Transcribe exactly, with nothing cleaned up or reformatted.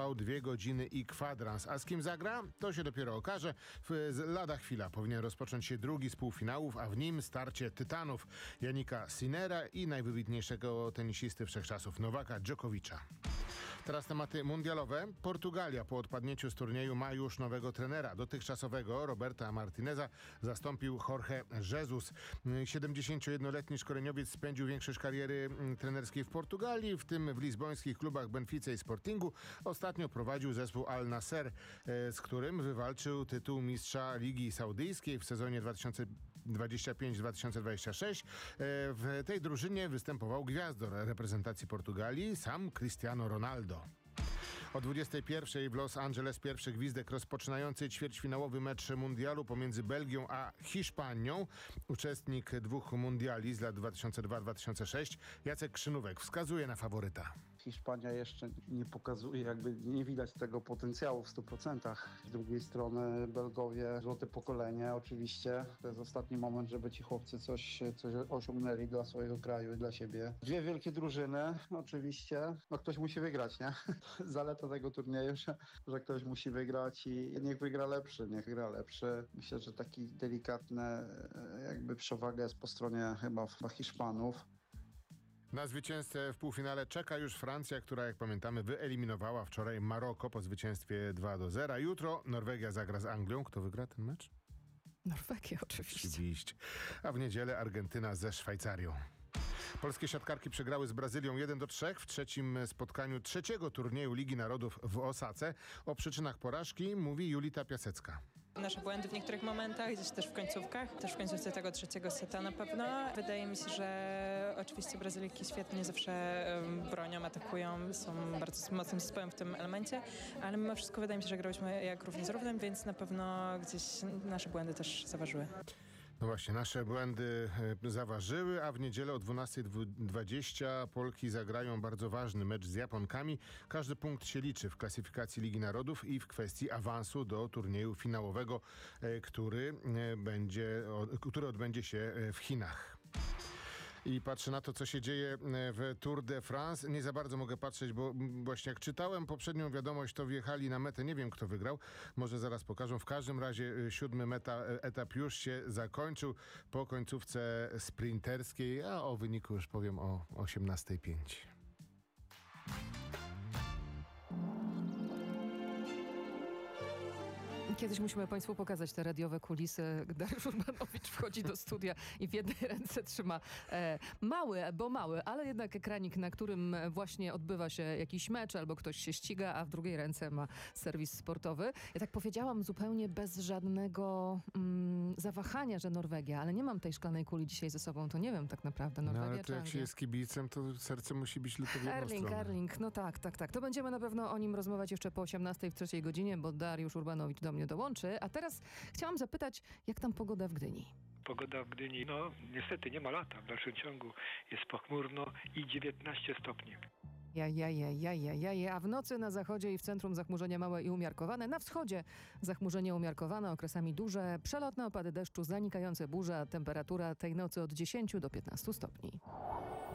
trwał dwie godziny i kwadrans. A z kim zagra? To się dopiero okaże. W lada chwila powinien rozpocząć się drugi z półfinałów, a w nim starcie tytanów Jannika Sinnera i najwybitniejszego tenisisty wszechczasów Nowaka Dżokowicza. Teraz tematy mundialowe. Portugalia po odpadnięciu z turnieju ma już nowego trenera. Dotychczasowego Roberta Martineza zastąpił Jorge Jesus. siedemdziesięciojednoletni szkoleniowiec spędził większość kariery trenerskiej w Portugalii, w tym w lizbońskich klubach Benfice i Sportingu. Ostatnio prowadził zespół Al Nasser, z którym wywalczył tytuł mistrza Ligi Saudyjskiej w sezonie dwa tysiące dwudziestym piątym dwa tysiące dwudziestym szóstym. W tej drużynie występował gwiazdor reprezentacji Portugalii, sam Cristiano Ronaldo. O dwudziestej pierwszej w Los Angeles pierwszy gwizdek rozpoczynający ćwierćfinałowy mecz mundialu pomiędzy Belgią a Hiszpanią. Uczestnik dwóch mundiali z lat dwa tysiące drugiego dwa tysiące szóstego Jacek Krzynówek wskazuje na faworyta. Hiszpania jeszcze nie pokazuje, jakby nie widać tego potencjału w stu procentach. Z drugiej strony Belgowie, złote pokolenie oczywiście. To jest ostatni moment, żeby ci chłopcy coś, coś osiągnęli dla swojego kraju i dla siebie. Dwie wielkie drużyny oczywiście. No ktoś musi wygrać, nie? Zaleta tego turnieju, że, że ktoś musi wygrać i niech wygra lepszy, niech gra lepszy. Myślę, że taki delikatny jakby przewagę jest po stronie chyba Hiszpanów. Na zwycięzcę w półfinale czeka już Francja, która, jak pamiętamy, wyeliminowała wczoraj Maroko po zwycięstwie dwa do zera. Jutro Norwegia zagra z Anglią. Kto wygra ten mecz? Norwegia oczywiście. Oczywiście. A w niedzielę Argentyna ze Szwajcarią. Polskie siatkarki przegrały z Brazylią jeden do trzech w trzecim spotkaniu trzeciego turnieju Ligi Narodów w Osace. O przyczynach porażki mówi Julita Piasecka. Nasze błędy w niektórych momentach, gdzieś też w końcówkach, też w końcówce tego trzeciego seta na pewno. Wydaje mi się, że oczywiście Brazylijki świetnie zawsze bronią, atakują, są bardzo mocnym zespołem w tym elemencie, ale mimo wszystko wydaje mi się, że grałyśmy jak równy z równym, więc na pewno gdzieś nasze błędy też zaważyły. No właśnie, nasze błędy zaważyły, a w niedzielę o dwunasta dwadzieścia Polki zagrają bardzo ważny mecz z Japonkami. Każdy punkt się liczy w klasyfikacji Ligi Narodów i w kwestii awansu do turnieju finałowego, który będzie, który odbędzie się w Chinach. I patrzę na to, co się dzieje w Tour de France. Nie za bardzo mogę patrzeć, bo właśnie jak czytałem poprzednią wiadomość, to wjechali na metę. Nie wiem, kto wygrał. Może zaraz pokażą. W każdym razie siódmy meta, etap już się zakończył po końcówce sprinterskiej, a o wyniku już powiem o osiemnastej pięć. Kiedyś musimy Państwu pokazać te radiowe kulisy. Dariusz Urbanowicz wchodzi do studia i w jednej ręce trzyma e, mały, bo mały, ale jednak ekranik, na którym właśnie odbywa się jakiś mecz albo ktoś się ściga, a w drugiej ręce ma serwis sportowy. Ja tak powiedziałam zupełnie bez żadnego mm, zawahania, że Norwegia, ale nie mam tej szklanej kuli dzisiaj ze sobą, to nie wiem tak naprawdę. Norwegia, no ale to jak się jest kibicem, to serce musi być tylko w jedną Erling, stronę. Erling, no tak, tak, tak. To będziemy na pewno o nim rozmawiać jeszcze po osiemnastej w trzeciej godzinie, bo Dariusz Urbanowicz do mnie dołączy. A teraz chciałam zapytać, jak tam pogoda w Gdyni? Pogoda w Gdyni, no niestety nie ma lata. W dalszym ciągu jest pochmurno i dziewiętnaście stopni. Ja, ja, ja, ja, ja, ja, ja. A w nocy na zachodzie i w centrum zachmurzenie małe i umiarkowane. Na wschodzie zachmurzenie umiarkowane, okresami duże, przelotne opady deszczu, zanikające burze, a temperatura tej nocy od dziesięciu do piętnastu stopni.